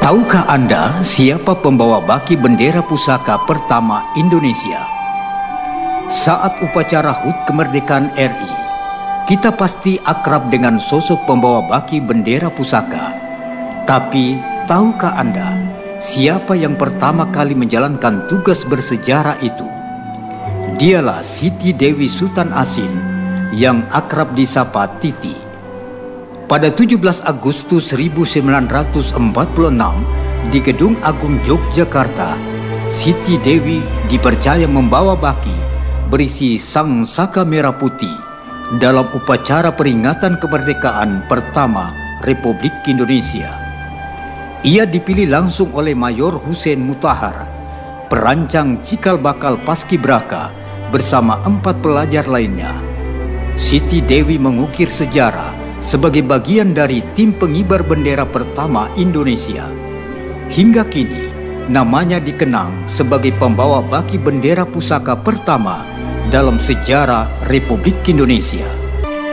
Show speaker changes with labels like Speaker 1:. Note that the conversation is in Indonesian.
Speaker 1: Tahukah Anda siapa pembawa baki bendera pusaka pertama Indonesia? Saat upacara HUT kemerdekaan RI, kita pasti akrab dengan sosok pembawa baki bendera pusaka. Tapi tahukah Anda siapa yang pertama kali menjalankan tugas bersejarah itu? Dialah Siti Dewi Sultan Asin yang akrab disapa Titi. Pada 17 Agustus 1946 di Gedung Agung Yogyakarta, Siti Dewi dipercaya membawa baki berisi Sang Saka Merah Putih dalam upacara peringatan kemerdekaan pertama Republik Indonesia. Ia dipilih langsung oleh Mayor Hussein Mutahar, perancang cikal bakal Paskibraka bersama 4 pelajar lainnya. Siti Dewi mengukir sejarah sebagai bagian dari tim pengibar bendera pertama Indonesia. Hingga kini, namanya dikenang sebagai pembawa baki bendera pusaka pertama dalam sejarah Republik Indonesia.